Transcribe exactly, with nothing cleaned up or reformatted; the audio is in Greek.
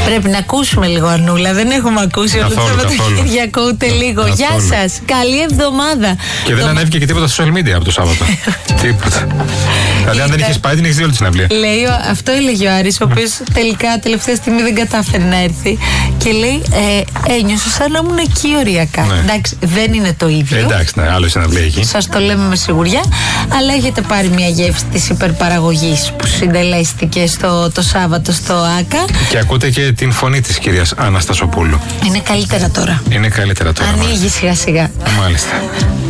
Πρέπει να ακούσουμε λίγο, Ανούλα. Δεν έχουμε ακούσει όλο το Σαββατοκύριακο ούτε λίγο. Γεια σας. Καλή εβδομάδα. Και δεν ανέβηκε και τίποτα στα social media από το Σάββατο. Τίποτα. Δηλαδή, αν δεν είχε πάει, την έχει δει όλη τη συναυλία. Λέει, αυτό έλεγε ο Άρης, ο οποίος τελικά τελευταία στιγμή δεν κατάφερε να έρθει. Και λέει, ε, ένιωσα σαν να ήμουν εκεί οριακά. Ναι. Εντάξει, δεν είναι το ίδιο. Ε, εντάξει, ναι, άλλο συναυλία εκεί. Σας το λέμε με σιγουριά. Αλλά έχετε πάρει μια γεύση της υπερπαραγωγής που συντελέστηκε στο, το Σάββατο στο ΆΚΑ. Και ακούτε και την φωνή της κυρίας Αναστασοπούλου. Είναι καλύτερα τώρα. Είναι καλύτερα τώρα. Ανοίγει σιγά σιγά. Μάλιστα.